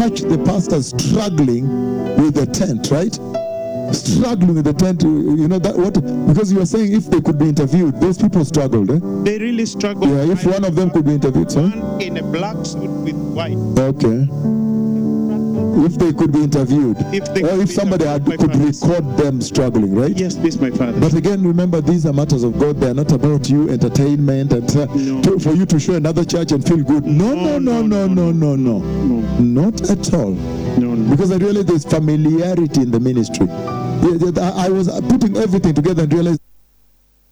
catch the pastor struggling with the tent, right? Struggling with the tent, you know that what? Because you were saying if they could be interviewed, those people struggled, eh? They really struggled. Yeah, if one of them could be interviewed, sorry? One in a black suit with white. Okay. If they could be interviewed, or if somebody could record them struggling, right? Yes, please, my father. But again, remember, these are matters of God. They are not about you, entertainment, and for you to show another church and feel good. No. Not at all. No. Because I realized there's familiarity in the ministry. I was putting everything together and realized